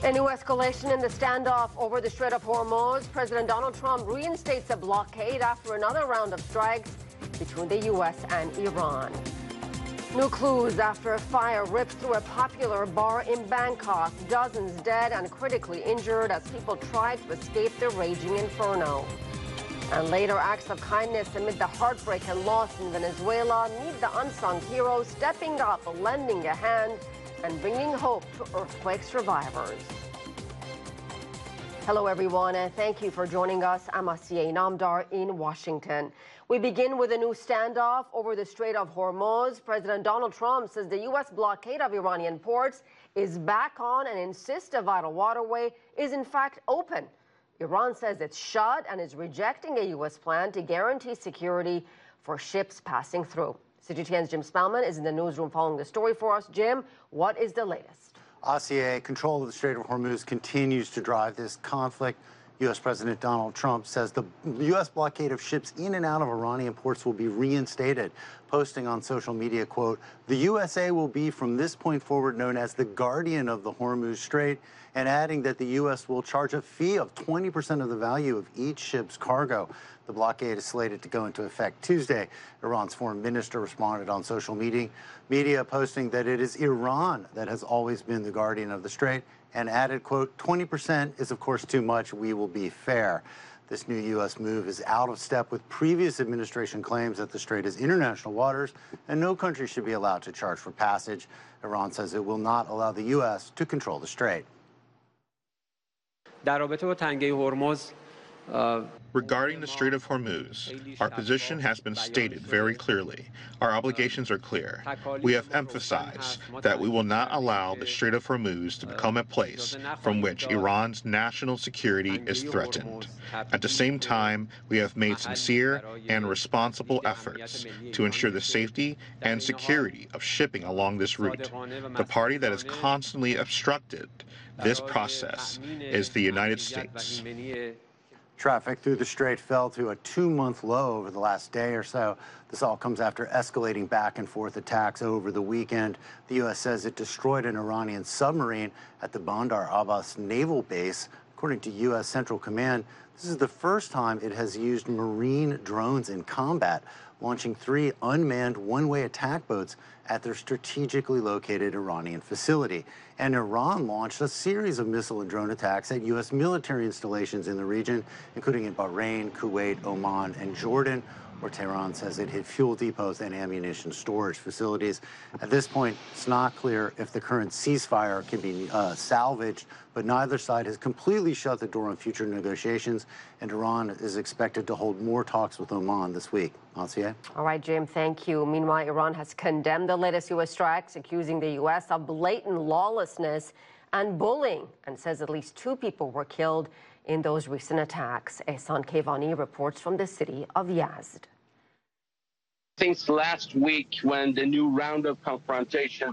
A new escalation in the standoff over the Strait of Hormuz. President Donald Trump reinstates a blockade after another round of strikes between the U.S. and Iran. New clues after a fire ripped through a popular bar in Bangkok. Dozens dead and critically injured as people tried to escape the raging inferno. And later acts of kindness amid the heartbreak and loss in Venezuela. Meet the unsung heroes stepping up, lending a hand, and bringing hope to earthquake survivors. Hello, everyone, and thank you for joining us. I'm Asiye Namdar in Washington. We begin with a new standoff over the Strait of Hormuz. President Donald Trump says the U.S. blockade of Iranian ports is back on and insists the vital waterway is in fact open. Iran says it's shut and is rejecting a U.S. plan to guarantee security for ships passing through. CGTN's Jim Spellman is in the newsroom following the story for us. Jim, what is the latest? Asiye, control of the Strait of Hormuz continues to drive this conflict. U.S. President Donald Trump says the U.S. blockade of ships in and out of Iranian ports will be reinstated, posting on social media, quote, "The USA will be from this point forward known as the guardian of the Hormuz Strait," and adding that the U.S. will charge a fee of 20% of the value of each ship's cargo. The blockade is slated to go into effect Tuesday. Iran's foreign minister responded on social media posting that it is Iran that has always been the guardian of the strait, and added, quote, "20% is of course too much. We will be fair." This new U.S. move is out of step with previous administration claims that the strait is international waters and no country should be allowed to charge for passage. Iran says it will not allow the U.S. to control the strait. Regarding the Strait of Hormuz, our position has been stated very clearly. Our obligations are clear. We have emphasized that we will not allow the Strait of Hormuz to become a place from which Iran's national security is threatened. At the same time, we have made sincere and responsible efforts to ensure the safety and security of shipping along this route. The party that has constantly obstructed this process is the United States. Traffic through the strait fell to a 2-month low over the last day or so. This all comes after escalating back and forth attacks over the weekend. The U.S. says it destroyed an Iranian submarine at the Bandar Abbas naval base. According to U.S. Central Command, this is the first time it has used marine drones in combat, launching 3 unmanned one-way attack boats at their strategically located Iranian facility. And Iran launched a series of missile and drone attacks at U.S. military installations in the region, including in Bahrain, Kuwait, Oman, and Jordan, where Tehran says it hit fuel depots and ammunition storage facilities. At this point, it's not clear if the current ceasefire can be salvaged, but neither side has completely shut the door on future negotiations, and Iran is expected to hold more talks with Oman this week. Asiye? All right, Jim, thank you. Meanwhile, Iran has condemned the latest U.S. strikes, accusing the U.S. of blatant lawlessness and bullying, and says at least 2 people were killed in those recent attacks. Ehsan Kevani reports from the city of Yazd. Since last week, when the new round of confrontation